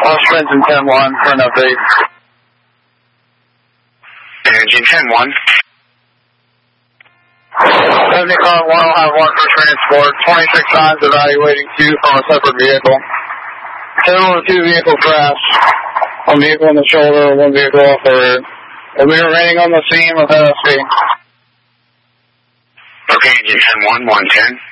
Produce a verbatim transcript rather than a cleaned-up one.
Lost engine ten one for an update. Engine ten one. seventy car one will have one for transport. twenty-six signs evaluating two from a separate vehicle. Total of two vehicle crash. One vehicle on the shoulder, one vehicle off the rear. We'll be remaining on the scene with N S C. Okay, engine ten one, one ten.